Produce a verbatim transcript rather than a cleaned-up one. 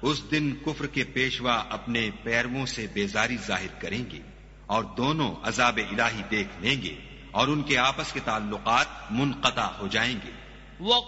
उस दिन कुफ्र के पेशवा अपने पैरवों से बेजारी जाहिर करेंगे और दोनों अजाब इलाही देख लेंगे और उनके आपस के ताल्लुकात मुनक़ता हो जाएंगे।